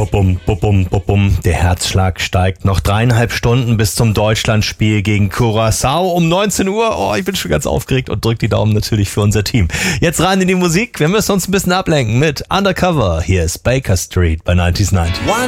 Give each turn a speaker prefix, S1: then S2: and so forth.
S1: Bum, bum, bum, bum, bum. Der Herzschlag steigt. Noch 3,5 Stunden bis zum Deutschlandspiel gegen Curaçao um 19 Uhr. Oh, ich bin schon ganz aufgeregt und drück die Daumen natürlich für unser Team. Jetzt rein in die Musik. Wir müssen uns ein bisschen ablenken mit Undercover. Hier ist Baker Street bei 90s 90.